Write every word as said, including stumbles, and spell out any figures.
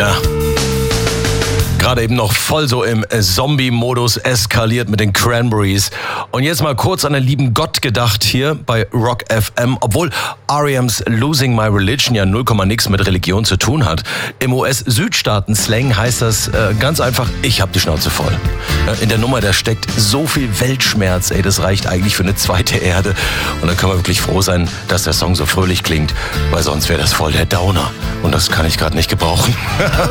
Na. Gerade eben noch voll so im Zombie-Modus eskaliert mit den Cranberries. Und jetzt mal kurz an den lieben Gott gedacht hier bei Rock F M. Obwohl R E M's Losing My Religion ja null Komma nix mit Religion zu tun hat. Im U S-Südstaaten-Slang heißt das äh, ganz einfach, ich hab die Schnauze voll. In der Nummer, da steckt so viel Weltschmerz, ey, das reicht eigentlich für eine zweite Erde. Und dann können wir wirklich froh sein, dass der Song so fröhlich klingt, weil sonst wäre das voll der Downer. Und das kann ich gerade nicht gebrauchen.